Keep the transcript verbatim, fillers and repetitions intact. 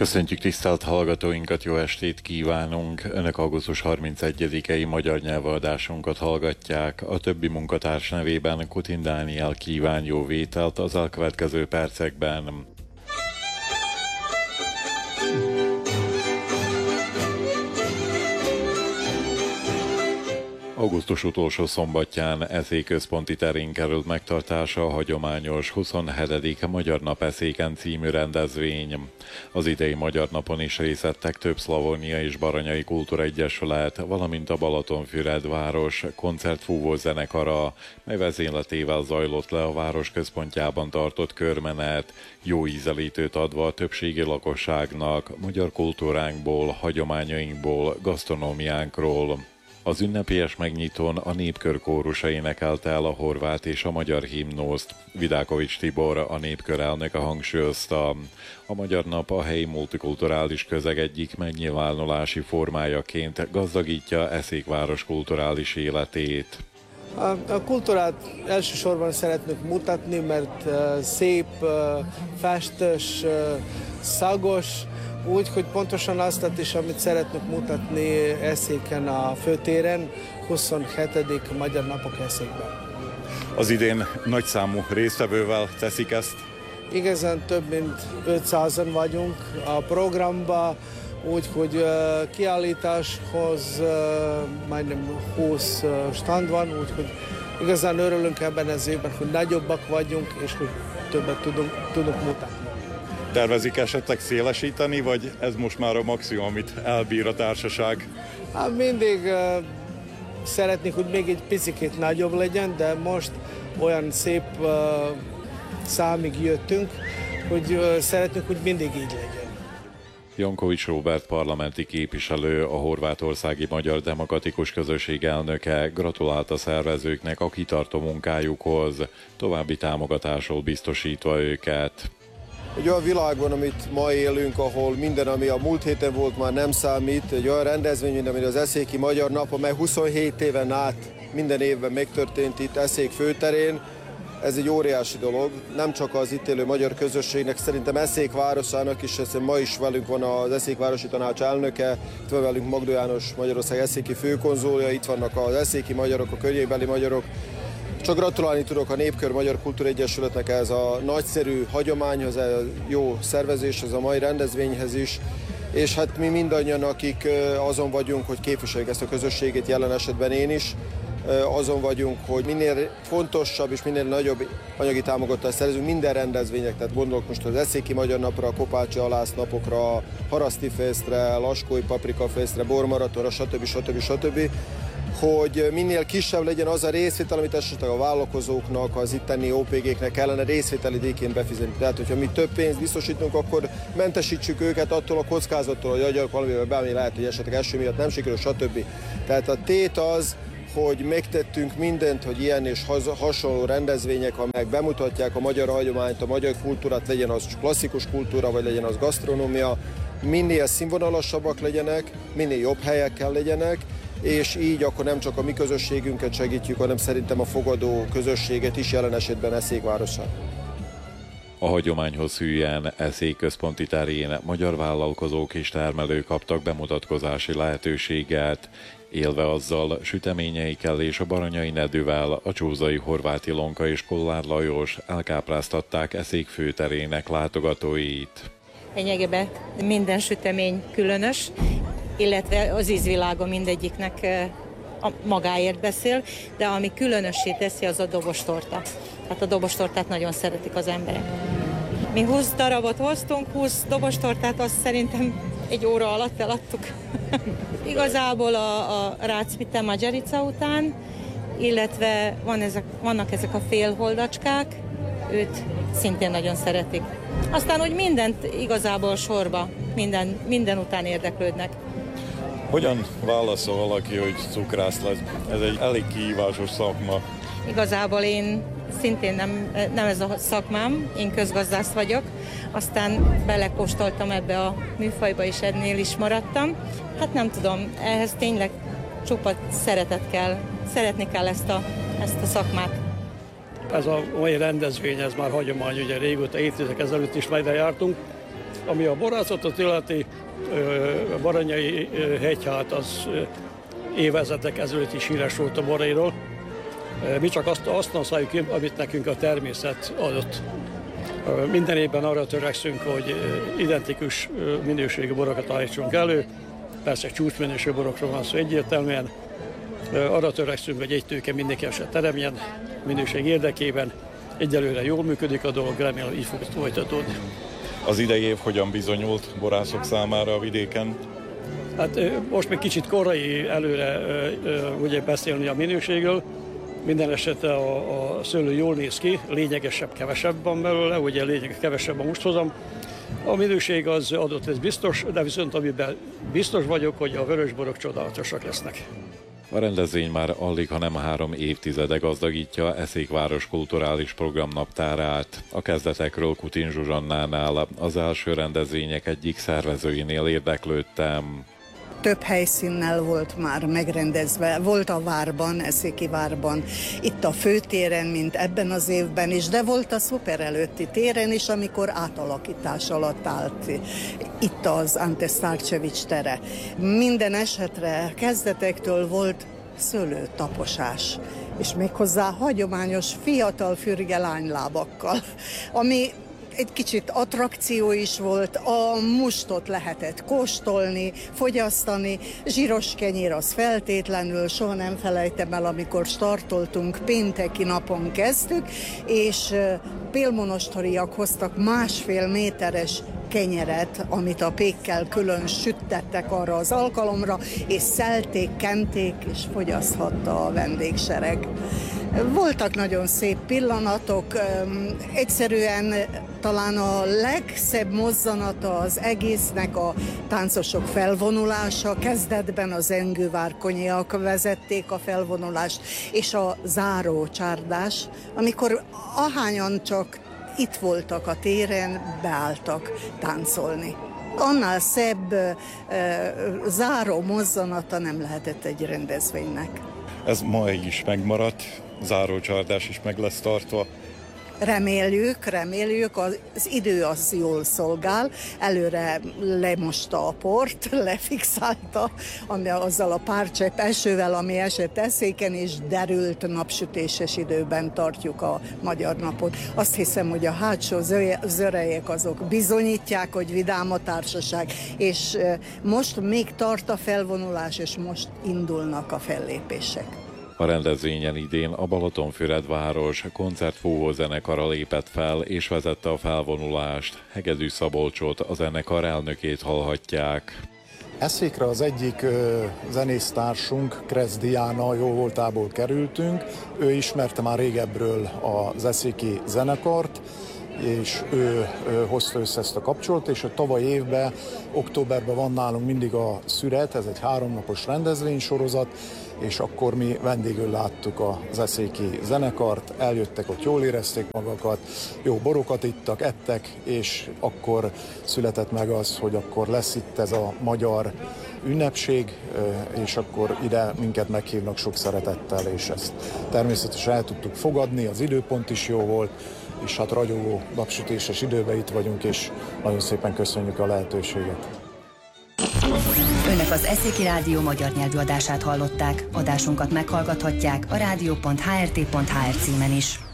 Köszöntjük tisztelt hallgatóinkat, jó estét kívánunk! Önök augusztus harmincegyedikei magyar nyelvadásunkat hallgatják. A többi munkatárs nevében Kutin Dániel kíván jó vételt az elkövetkező percekben. Augusztus utolsó szombatján eszélyközponti terén került megtartása a hagyományos huszonhetedik Magyar Nap Eszéken című rendezvény. Az idei Magyar Napon is részt vettek több Szlavónia és Baranyai Kultúraegyesület, valamint a Balatonfüred város koncertfúvó zenekara, mely vezényletével zajlott le a város központjában tartott körmenet, jó ízelítőt adva a többségi lakosságnak, magyar kultúránkból, hagyományainkból, gasztronómiánkról. Az ünnepélyes megnyitón a Népkör kórusa énekelte el a horvát és a magyar himnuszt. Vidákovics Tibor, a Népkör elnöke hangsúlyozta, a Magyar Nap a helyi multikulturális közeg egyik megnyilvánulási formájaként gazdagítja Eszékváros kulturális életét. A, a kultúrát elsősorban szeretnék mutatni, mert uh, szép, uh, festes, uh, szagos, úgy, hogy pontosan azt is, amit szeretnék mutatni Eszéken a főtéren, huszonhetedik Magyar Napok Eszékben. Az idén nagyszámú résztvevővel teszik ezt? Igazán több mint ötszázan vagyunk a programban, úgy, hogy uh, kiállításhoz uh, majdnem húsz uh, stand van, úgy, hogy igazán örülünk ebben az évben, hogy nagyobbak vagyunk, és hogy többet tudunk, tudunk mutatni. Tervezik esetleg szélesíteni, vagy ez most már a maximum, amit elbír a társaság? Hát mindig uh, szeretnék, hogy még egy picit nagyobb legyen, de most olyan szép uh, számig jöttünk, hogy uh, szeretnék, hogy mindig így legyen. Jankovics Róbert parlamenti képviselő, a horvátországi Magyar Demokratikus Közösség elnöke gratulált a szervezőknek a kitartó munkájukhoz, további támogatásról biztosítva őket. Egy olyan világban, amit ma élünk, ahol minden, ami a múlt héten volt, már nem számít, egy olyan rendezvény, mint amely az Eszéki Magyar Nap, amely huszonhét éven át minden évben megtörtént itt Eszék főterén. Ez egy óriási dolog, nem csak az itt élő magyar közösségnek, szerintem Eszék városának is, hiszen ma is velünk van az Eszék Városi Tanács elnöke, itt van velünk Magdó János, Magyarország eszéki főkonzulja, itt vannak az eszéki magyarok, a környékbeli magyarok. Csak gratulálni tudok a Népkör Magyar Kultúraegyesületnek ez a nagyszerű hagyományhoz, ez a jó szervezéshez, a mai rendezvényhez is, és hát mi mindannyian, akik azon vagyunk, hogy képviseljük ezt a közösséget, jelen esetben én is, azon vagyunk, hogy minél fontosabb és minél nagyobb anyagi támogatást szerezünk minden rendezvények, tehát gondolok most az Eszéki Magyar Napra, a Kopácsi Alász napokra, Haraszti Festre, Laskói Paprika Festre, Bormaratonra, stb. stb. stb. Hogy minél kisebb legyen az a részvétel, amit esetleg a vállalkozóknak, az itteni ó pé géknek kellene részvételi díjként befizetni. Tehát, hogyha mi több pénzt biztosítunk, akkor mentesítsük őket attól a kockázattól, hogy adjanak valamivel be, ami lehet, hogy esetleg eső miatt nem sikerül, stb. Tehát a tét az, hogy megtettünk mindent, hogy ilyen és hasonló rendezvények, amelyek bemutatják a magyar hagyományt, a magyar kultúrát, legyen az klasszikus kultúra, vagy legyen az gasztronómia, minél színvonalasabbak legyenek, minél jobb helyekkel legyenek, és így akkor nem csak a mi közösségünket segítjük, hanem szerintem a fogadó közösséget is, jelen esetben Eszékvárosát. A hagyományhoz hűen Eszék központi terén magyar vállalkozók és termelők kaptak bemutatkozási lehetőséget, élve azzal süteményeikkel és a baranyai nedűvel a csúzai Horváth Ilonka és Kollár Lajos elkápráztatták Eszék főterének látogatóit. Lényegében minden sütemény különös, illetve az ízvilága mindegyiknek a magáért beszél, de ami különössé teszi, az a dobostorta. Tehát a dobostortát nagyon szeretik az emberek. Mi húsz darabot hoztunk, húsz dobostortát, azt szerintem egy óra alatt eladtuk. Igazából a, a Rácvite Magyarica után, illetve van ezek, vannak ezek a félholdacskák, őt szintén nagyon szeretik. Aztán, hogy mindent igazából sorba, minden, minden után érdeklődnek. Hogyan válaszol valaki, hogy cukrász lesz? Ez egy elég kihívásos szakma. Igazából én szintén nem, nem ez a szakmám, én közgazdász vagyok, aztán belekóstoltam ebbe a műfajba, és ennél is maradtam. Hát nem tudom, ehhez tényleg csupa szeretet kell, szeretni kell ezt a, ezt a szakmát. Ez a mai rendezvény, ez már hagyomány, ugye régóta, évtizedek ezelőtt is már ide jártunk, Ami a borászatot illeti, a Baranyai hegyhát az évezredek ezelőtt is híres volt a borairól. Mi csak azt, azt használjuk ki, amit nekünk a természet adott. Minden évben arra törekszünk, hogy identikus minőségű borokat állítsunk elő. Persze csúcsminőségű borokról van szó egyértelműen. Arra törekszünk, hogy egy tőke mindenki eset teremjen minőség érdekében. Egyelőre jól működik a dolog, remélem így fog folytatódni. Az idei év hogyan bizonyult borászok számára a vidéken? Hát most még kicsit korai előre ugye beszélni a minőségről. Minden esetre a, a szőlő jól néz ki, lényegesebb, kevesebb van belőle, ugye lényeges kevesebb a musthozam. A minőség az adott, ez biztos, de viszont amiben biztos vagyok, hogy a vörösborok csodálatosak lesznek. A rendezvény már alig, ha nem három évtizede gazdagítja Eszékváros kulturális programnaptárát. A kezdetekről Kutin Zsuzsannánál, az első rendezvények egyik szervezőinél érdeklődtem. Több helyszínnel volt már megrendezve, volt a várban, Eszéki várban, itt a főtéren, mint ebben az évben is, de volt a szuper előtti téren is, amikor átalakítás alatt állt itt az Ante Starčević tere. Minden esetre kezdetektől volt szőlőtaposás, és méghozzá hagyományos fiatal fürge lánylábakkal, ami egy kicsit attrakció is volt, a mustot lehetett kóstolni, fogyasztani, zsíros kenyér az feltétlenül, soha nem felejtem el, amikor startoltunk, pénteki napon kezdtük, és pélmonostoriak hoztak másfél méteres kenyeret, amit a pékkel külön süttettek arra az alkalomra, és szelték, kenték, és fogyaszthatta a vendégsereg. Voltak nagyon szép pillanatok, egyszerűen talán a legszebb mozzanata az egésznek a táncosok felvonulása, kezdetben az engővárkonyiak vezették a felvonulást, és a záró csárdás, amikor ahányan csak itt voltak a téren, beálltak táncolni. Annál szebb e, záró mozzanata nem lehetett egy rendezvénynek. Ez ma is megmaradt, zárócsárdás is meg lesz tartva. Reméljük, reméljük, az idő az jól szolgál, előre lemosta a port, lefixálta, ami azzal a pár csepp esővel, ami esett Eszéken, és derült napsütéses időben tartjuk a magyar napot. Azt hiszem, hogy a hátsó zörejek azok bizonyítják, hogy vidám a társaság, és most még tart a felvonulás, és most indulnak a fellépések. A rendezvényen idén a Balatonfüredváros koncertfúvó zenekara lépett fel és vezette a felvonulást. Hegedű Szabolcsot, a zenekar elnökét hallhatják. Eszékre az egyik ö, zenésztársunk, Kressz Diana jó voltából kerültünk. Ő ismerte már régebbről az eszéki zenekart, és ő, ő hozta össze ezt a kapcsolatot, és a tavaly évben, októberben van nálunk mindig a szüret, ez egy háromnapos rendezvénysorozat, és akkor mi vendégül láttuk az eszéki zenekart, eljöttek, ott jól érezték magukat, jó borokat ittak, ettek, és akkor született meg az, hogy akkor lesz itt ez a magyar ünnepség, és akkor ide minket meghívnak sok szeretettel, és ezt természetesen el tudtuk fogadni, az időpont is jó volt, és hát ragyogó napsütéses időben itt vagyunk, és nagyon szépen köszönjük a lehetőséget. Önök az Eszéki Rádió magyar nyelvű adását hallották. Adásunkat meghallgathatják a rádió pont h r t pont h r címen is.